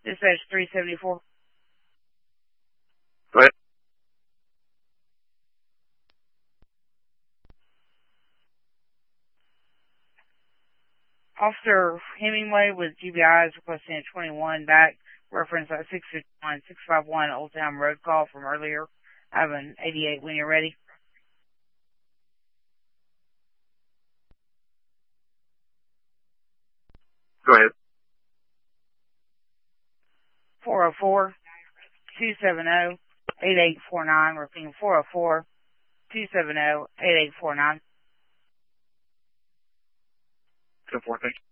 Dispatch 374. Go ahead. Officer Hemingway with GBI is requesting a 21 back, reference at 651 Old Town Road call from earlier. I have an 88 when you're ready. Go ahead. 404-270-8849, repeating 404-270-8849. 10-4, thank you.